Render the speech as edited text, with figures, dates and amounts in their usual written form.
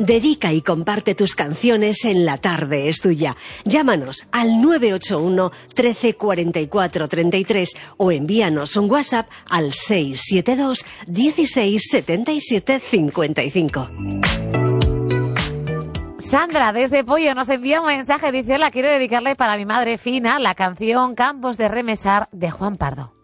Dedica y comparte tus canciones en La Tarde es Tuya. Llámanos al 981 13 44 33 o envíanos un WhatsApp al 672 16 77 55. Sandra, desde Pollo, nos envía un mensaje. Dice: hola, quiero dedicarle para mi madre Fina la canción Campos de Remesar de Juan Pardo.